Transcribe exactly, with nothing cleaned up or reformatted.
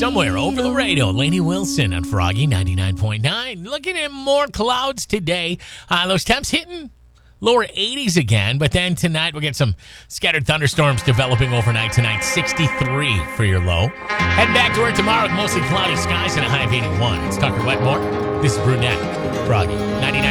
somewhere over the radio. Lainey Wilson on Froggy ninety-nine point nine. Looking at more clouds today. Uh, those temps hitting lower eighties again, but then tonight we'll get some scattered thunderstorms developing overnight tonight. sixty-three for your low. Heading back to work tomorrow with mostly cloudy skies and a high of eighty-one. It's Tucker Wetmore. This is Brunette. Froggy ninety-nine.